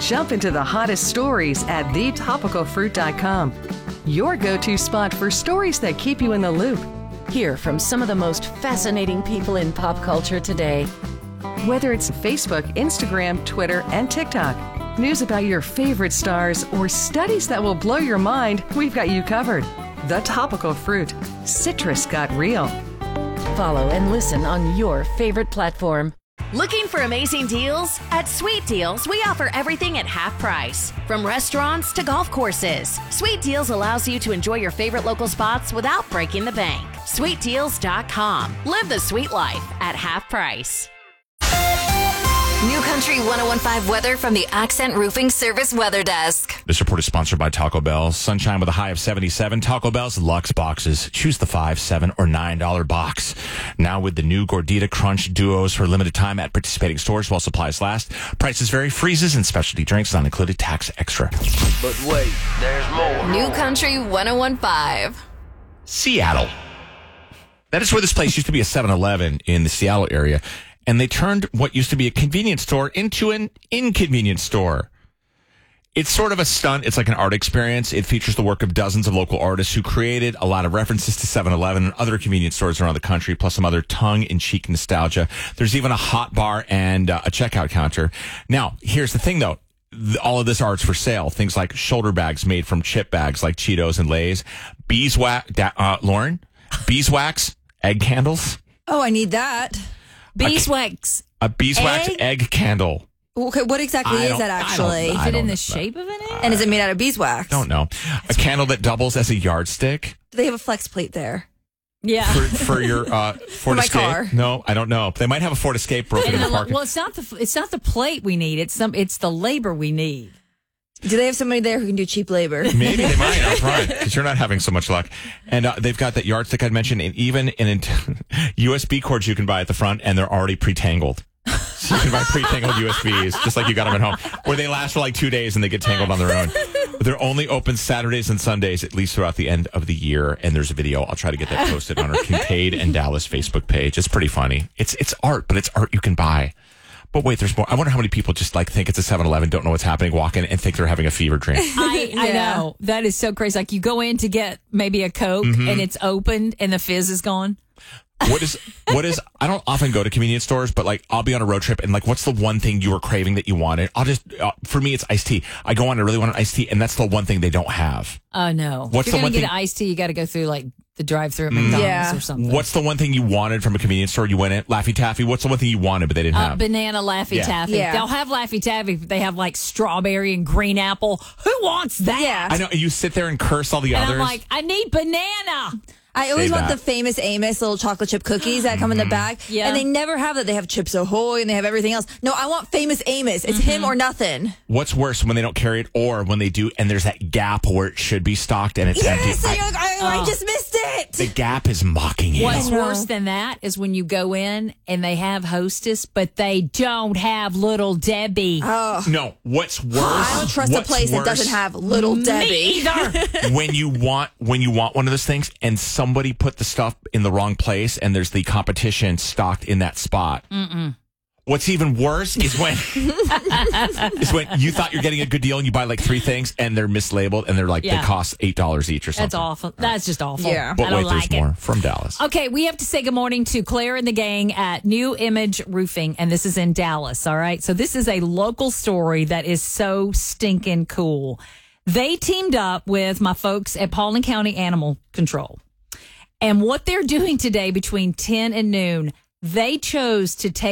Jump into the hottest stories at thetopicalfruit.com. Your go-to spot for stories that keep you in the loop. Hear from some of the most fascinating people in pop culture today. Whether it's Facebook, Instagram, Twitter, and TikTok, news about your favorite stars, or studies that will blow your mind, we've got you covered. The Topical Fruit. Citrus got real. Follow and listen on your favorite platform. Looking for amazing deals? At Sweet Deals, we offer everything at half price. From restaurants to golf courses, Sweet Deals allows you to enjoy your favorite local spots without breaking the bank. SweetDeals.com. Live the sweet life at half price. New Country 101.5 weather from the Accent Roofing Service Weather Desk. This report is sponsored by Taco Bell. Sunshine with a high of 77. Taco Bell's Luxe Boxes. Choose the $5, $7, or $9 box. Now with the new Gordita Crunch Duos for a limited time at participating stores while supplies last. Prices vary. Freezes and specialty drinks not included. Tax extra. But wait, there's more. New Country 101.5. Seattle. That is where this place used to be a 7-Eleven in the Seattle area. And they turned what used to be a convenience store into an inconvenience store. It's sort of a stunt. It's like an art experience. It features the work of dozens of local artists who created a lot of references to 7-Eleven and other convenience stores around the country, plus some other tongue-in-cheek nostalgia. There's even a hot bar and a checkout counter. Now, here's the thing, though. All of this art's for sale. Things like shoulder bags made from chip bags like Cheetos and Lay's. Lauren? Beeswax egg candles. Oh, I need that. Beeswax. A beeswax egg candle. Okay, what exactly is that actually? Is it in the shape of an egg? And is it made out of beeswax? Don't know. A candle that doubles as a yardstick. Do they have a flex plate there? Yeah. For your Ford my Escape? car. No, I don't know. They might have a Ford Escape broken in the parking. Well, it's not the plate we need. It's the labor we need. Do they have somebody there who can do cheap labor? Maybe they might out front because you're not having so much luck. And they've got that yardstick I mentioned, and even in USB cords you can buy at the front, and they're already pre-tangled. So you can buy pre-tangled USBs, just like you got them at home, where they last for like 2 days and they get tangled on their own. They're only open Saturdays and Sundays, at least throughout the end of the year. And there's a video. I'll try to get that posted on our Kincaid and Dallas Facebook page. It's pretty funny. It's art, but it's art you can buy. But wait, there's more. I wonder how many people just like think it's a 7-Eleven, don't know what's happening, walk in and think they're having a fever dream. I know. That is so crazy. Like you go in to get maybe a Coke and it's opened and the fizz is gone. What is, I don't often go to convenience stores, but like I'll be on a road trip and like, what's the one thing you were craving that you wanted? I'll just, for me, it's iced tea. I go on, I really want an iced tea, and that's the one thing they don't have. Oh, no. What's if you're the one get thing? an iced tea, you got to go through like the drive-through at McDonald's or something. What's the one thing you wanted from a convenience store? You went in, Laffy Taffy. What's the one thing you wanted but they didn't have? Banana Laffy Taffy. Yeah. They'll have Laffy Taffy, but they have like strawberry and green apple. Who wants that? Yeah. I know. You sit there and curse all the And others. I'm like, I need banana. I always Say want that. the famous Amos little chocolate chip cookies that come in the bag. Yeah. And they never have that. They have Chips Ahoy and they have everything else. No, I want famous Amos. It's him or nothing. What's worse, when they don't carry it or when they do and there's that gap where it should be stocked and it's empty? Yes, and you're like, I just missed it. The gap is mocking you. What's I know. worse than that is when you go in and they have Hostess, but they don't have Little Debbie. No, what's worse? I don't trust a what's place that worse doesn't have Little Debbie. Me either. when you want one of those things and somebody put the stuff in the wrong place and there's the competition stocked in that spot. What's even worse is when you thought you're getting a good deal and you buy like 3 things and they're mislabeled and they're like Yeah. they cost $8 each or something. That's awful. That's just awful. Yeah. But I don't wait, there's like more it. from Dallas. Okay, we have to say good morning to Claire and the gang at New Image Roofing, and this is in Dallas, all right? So this is a local story that is so stinking cool. They teamed up with my folks at Paulding County Animal Control. And what they're doing today between 10 and noon, they chose to take